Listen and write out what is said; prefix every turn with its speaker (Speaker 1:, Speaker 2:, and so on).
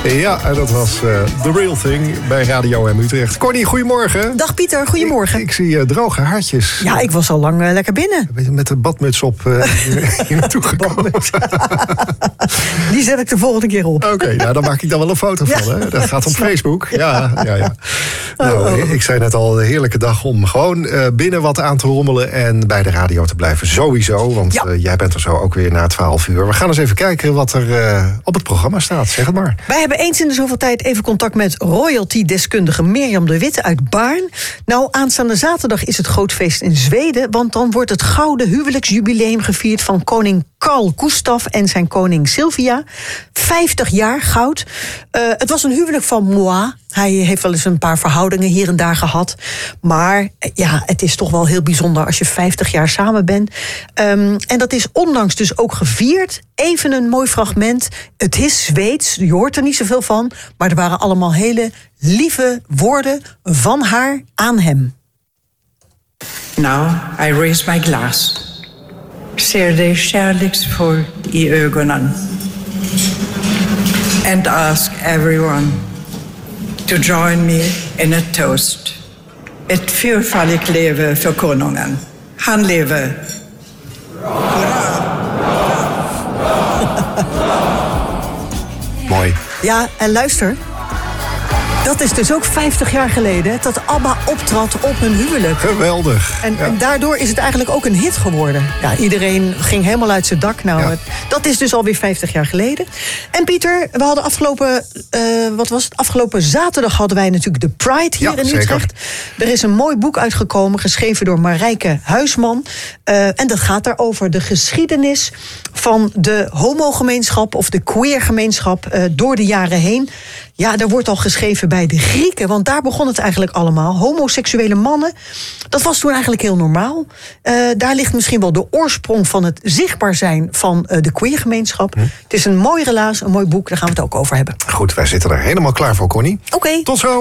Speaker 1: Ja, en dat was The Real Thing bij Radio M Utrecht. Connie, goedemorgen.
Speaker 2: Dag Pieter, goedemorgen.
Speaker 1: Ik zie droge haartjes.
Speaker 2: Ja, ik was al lang lekker binnen.
Speaker 1: Met de badmuts op hier naartoe gekomen.
Speaker 2: Die zet ik de volgende keer op.
Speaker 1: Oké, nou, dan maak ik daar wel een foto van. Hè? Dat gaat op Facebook. Ja. Nou, ik zei net al, een heerlijke dag om gewoon binnen wat aan te rommelen en bij de radio te blijven. Sowieso, want jij bent er zo ook weer na 12 uur. We gaan eens even kijken wat er op het programma staat. Zeg het maar.
Speaker 2: Wij hebben eens in de zoveel tijd even contact met royalty-deskundige Mirjam de Witte uit Baarn. Nou, aanstaande zaterdag is het groot feest in Zweden, want dan wordt het gouden huwelijksjubileum gevierd van koning Carl Gustaf en zijn koningin Silvia. 50 jaar goud. Het was een huwelijk van moi. Hij heeft wel eens een paar verhoudingen hier en daar gehad. Maar ja, het is toch wel heel bijzonder als je 50 jaar samen bent. En dat is onlangs dus ook gevierd. Even een mooi fragment. Het is Zweeds, je hoort er niet zoveel van. Maar er waren allemaal hele lieve woorden van haar aan hem.
Speaker 3: Now I raise my glass. Ser dig kärleksfull i ögonen. And ask everyone to join me in a toast. Ett fyrfaldigt leven för konungen. Han lever.
Speaker 1: Mooi.
Speaker 2: Ja, en luister. Dat is dus ook 50 jaar geleden dat ABBA optrad op hun huwelijk.
Speaker 1: Geweldig.
Speaker 2: En daardoor is het eigenlijk ook een hit geworden. Ja, iedereen ging helemaal uit zijn dak. Nou, dat is dus alweer 50 jaar geleden. En Pieter, we hadden afgelopen zaterdag hadden wij natuurlijk de Pride hier in Utrecht. Er is een mooi boek uitgekomen, geschreven door Marijke Huisman. En dat gaat daarover de geschiedenis van de homogemeenschap of de queergemeenschap door de jaren heen. Ja, daar wordt al geschreven bij de Grieken, want daar begon het eigenlijk allemaal. Homoseksuele mannen, dat was toen eigenlijk heel normaal. Daar ligt misschien wel de oorsprong van het zichtbaar zijn van de queergemeenschap. Het is een mooi relaas, een mooi boek, daar gaan we het ook over hebben.
Speaker 1: Goed, wij zitten er helemaal klaar voor, Connie.
Speaker 2: Oké.
Speaker 1: Tot zo.